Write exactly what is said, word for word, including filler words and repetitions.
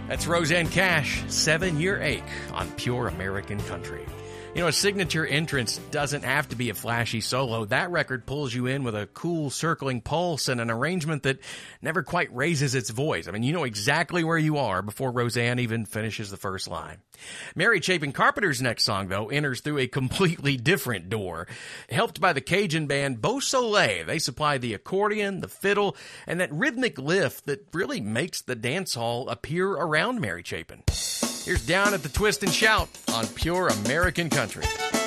That's Roseanne Cash, Seven Year Ache on Pure American Country. You know, a signature entrance doesn't have to be a flashy solo. That record pulls you in with a cool circling pulse and an arrangement that never quite raises its voice. I mean, you know exactly where you are before Roseanne even finishes the first line. Mary Chapin Carpenter's next song, though, enters through a completely different door. Helped by the Cajun band Beau Soleil, they supply the accordion, the fiddle, and that rhythmic lift that really makes the dance hall appear around Mary Chapin. Here's Down at the Twist and Shout on Pure American Country.